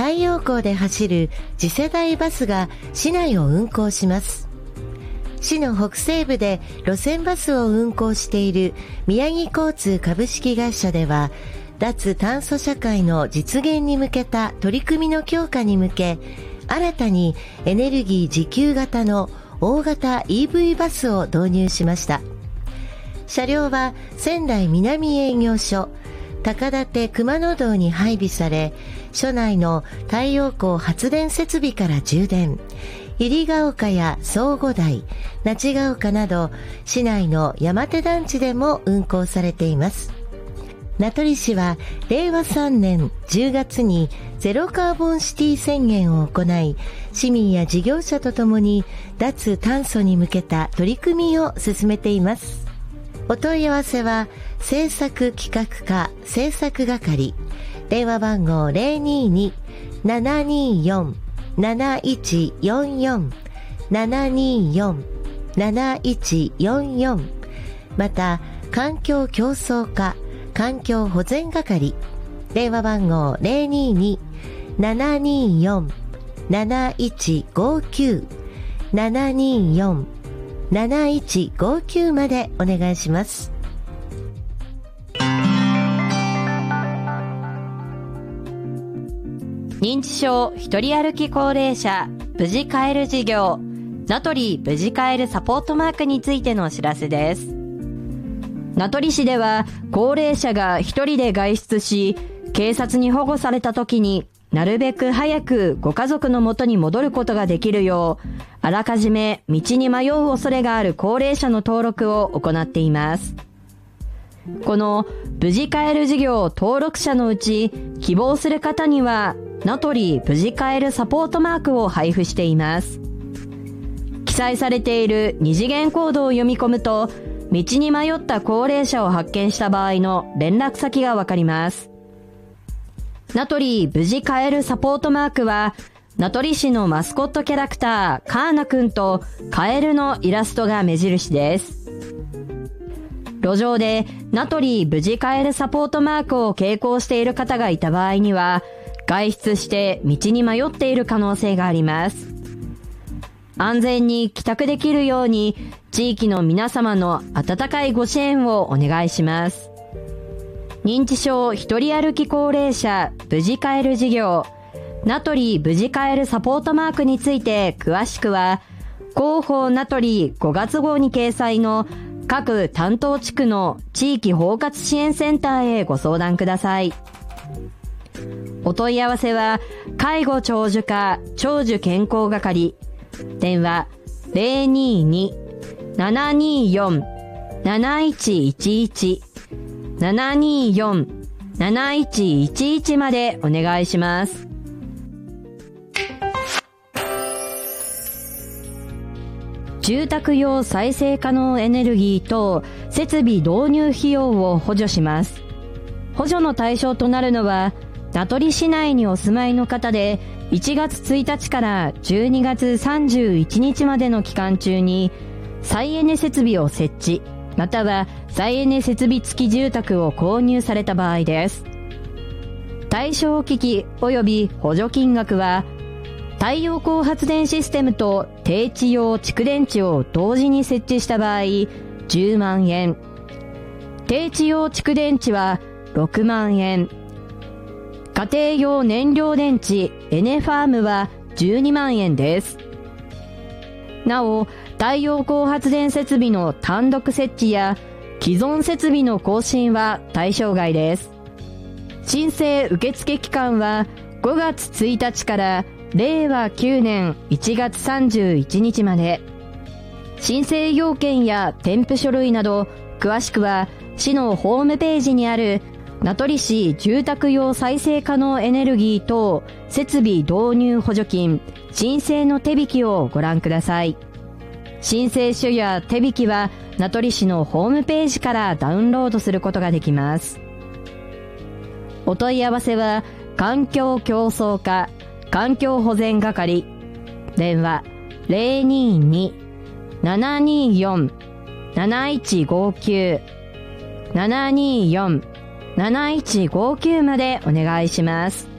太陽光で走る次世代バスが市内を運行します。市の北西部で路線バスを運行している宮城交通株式会社では、脱炭素社会の実現に向けた取り組みの強化に向け、新たにエネルギー自給型の大型 EV バスを導入しました。車両は仙台南営業所高館熊野道に配備され、所内の太陽光発電設備から充電、入ヶ丘や相互台、那智ヶ丘など市内の山手団地でも運行されています。名取市は令和3年10月にゼロカーボンシティ宣言を行い、市民や事業者とともに脱炭素に向けた取り組みを進めています。お問い合わせは政策企画課政策係、電話番号 022-724-7144 724-7144、 また環境競争課環境保全係、電話番号 022-724-7159 724-7159 までお願いします。 認知症一人歩き高齢者無事帰る事業、名取無事帰るサポートマークについてのお知らせです。名取市では高齢者が一人で外出し、警察に保護された時になるべく早くご家族の元に戻ることができるよう、あらかじめ道に迷う恐れがある高齢者の登録を行っています。この無事帰る事業登録者のうち、希望する方には名取無事帰るサポートマークを配布しています。記載されている二次元コードを読み込むと、道に迷った高齢者を発見した場合の連絡先がわかります。名取無事帰るサポートマークは、名取市のマスコットキャラクターカーナくんとカエルのイラストが目印です。路上で名取無事帰るサポートマークを携行している方がいた場合には、外出して道に迷っている可能性があります。安全に帰宅できるように、地域の皆様の温かいご支援をお願いします。認知症一人歩き高齢者無事帰る事業、名取無事帰るサポートマークについて詳しくは、広報名取5月号に掲載の各担当地区の地域包括支援センターへご相談ください。お問い合わせは、介護長寿課長寿健康係、電話 022-724-7111 724-7111 までお願いします。住宅用再生可能エネルギー等設備導入費用を補助します。補助の対象となるのは、名取市内にお住まいの方で、1月1日から12月31日までの期間中に、再エネ設備を設置、または再エネ設備付き住宅を購入された場合です。対象機器及び補助金額は、太陽光発電システムと低地用蓄電池を同時に設置した場合、10万円。低地用蓄電池は6万円。家庭用燃料電池エネファームは12万円です。なお、太陽光発電設備の単独設置や既存設備の更新は対象外です。申請受付期間は5月1日から令和9年1月31日まで。申請要件や添付書類など詳しくは市のホームページにある名取市住宅用再生可能エネルギー等設備導入補助金申請の手引きをご覧ください。申請書や手引きは名取市のホームページからダウンロードすることができます。お問い合わせは環境競争課環境保全係、電話 022-724-7159 724-7159までお願いします。